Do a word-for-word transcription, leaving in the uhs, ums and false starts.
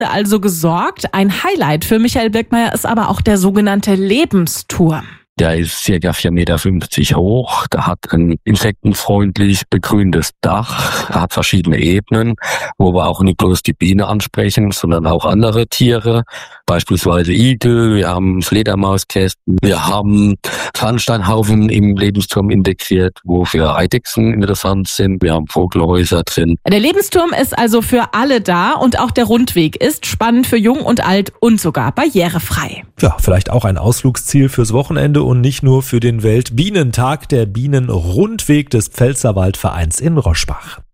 Also gesorgt. Ein Highlight für Michael Birkmeier ist aber auch der sogenannte Lebensturm. Der ist ca. vier Komma fünfzig Meter hoch, der hat ein insektenfreundlich begrüntes Dach, er hat verschiedene Ebenen, wo wir auch nicht bloß die Biene ansprechen, sondern auch andere Tiere, beispielsweise Igel, wir haben Fledermauskästen, wir haben Sandsteinhaufen im Lebensturm integriert, wo für Eidechsen interessant sind, wir haben Vogelhäuser drin. Der Lebensturm ist also für alle da und auch der Rundweg ist spannend für Jung und Alt und sogar barrierefrei. Ja, vielleicht auch ein Ausflugsziel fürs Wochenende und nicht nur für den Weltbienentag, der Bienenrundweg des Pfälzerwaldvereins in Roschbach.